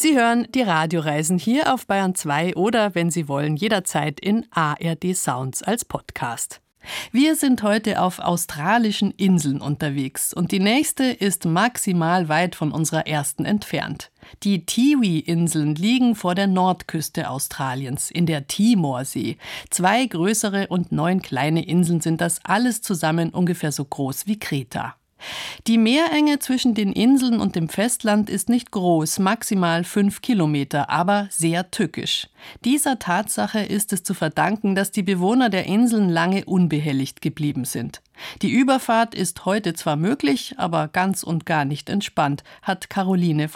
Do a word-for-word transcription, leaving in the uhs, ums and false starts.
Sie hören die Radioreisen hier auf Bayern zwei oder, wenn Sie wollen, jederzeit in A R D Sounds als Podcast. Wir sind heute auf australischen Inseln unterwegs und die nächste ist maximal weit von unserer ersten entfernt. Die Tiwi-Inseln liegen vor der Nordküste Australiens in der Timorsee. Zwei größere und neun kleine Inseln sind das, alles zusammen ungefähr so groß wie Kreta. Die Meerenge zwischen den Inseln und dem Festland ist nicht groß, maximal fünf Kilometer, aber sehr tückisch. Dieser Tatsache ist es zu verdanken, dass die Bewohner der Inseln lange unbehelligt geblieben sind. Die Überfahrt ist heute zwar möglich, aber ganz und gar nicht entspannt, hat Caroline